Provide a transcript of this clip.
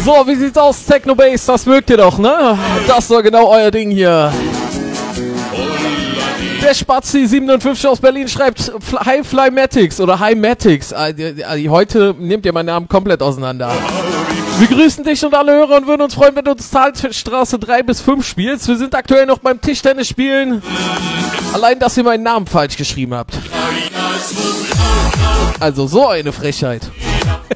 So, wie sieht's aus? Techno Bass, das mögt ihr doch, ne? Das war genau euer Ding hier. Der Spazi 57 aus Berlin schreibt Highflymatics oder High-Matics. Heute nehmt ihr meinen Namen komplett auseinander. Wir grüßen dich und alle Hörer und würden uns freuen, wenn du uns Zahlstraße 3 bis 5 spielst. Wir sind aktuell noch beim Tischtennis spielen. Allein, dass ihr meinen Namen falsch geschrieben habt. Also so eine Frechheit.